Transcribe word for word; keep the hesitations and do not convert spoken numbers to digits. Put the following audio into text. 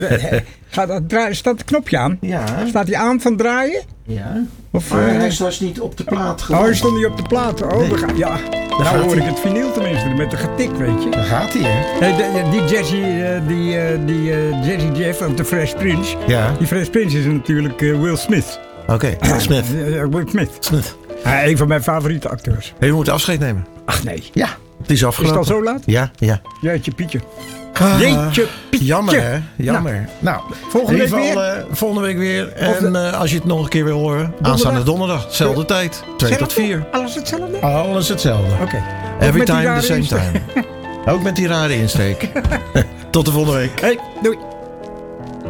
Gaat dat draaien, staat het knopje aan? Ja. Staat hij aan van draaien? Ja. Of, maar uh, hij was niet op de plaat Oh, geland. hij stond niet op de plaat. Oh, Nee. we gaan, ja. Nou gaat hoor hij. ik het vinyl tenminste, met de getik, weet je. Daar gaat hij, hè? Hey, de- die Jazzy, uh, die, uh, die uh, Jazzy Jeff of de Fresh Prince. Ja. Die Fresh Prince is natuurlijk uh, Will Smith. Oké, okay. Smith. Uh, Will Smith. Smith. Uh, een van mijn favoriete acteurs. Hey, we moeten afscheid nemen. Ach nee. Ja, het is afgelopen. Is het al zo laat? Ja, ja. Jeetje Pietje. Ah, Jeetje Pietje. Jammer, hè? Jammer. Nou, nou volgende in ieder week geval, weer? Uh, volgende week weer. Of En de... uh, als je het nog een keer wil horen, donderdag? Aanstaande donderdag. Zelfde tijd. twee tot vier. Alles hetzelfde? Alles hetzelfde. Oké. Okay. Every time the same time. Ook met die rare insteek. Tot de volgende week. Hey, doei.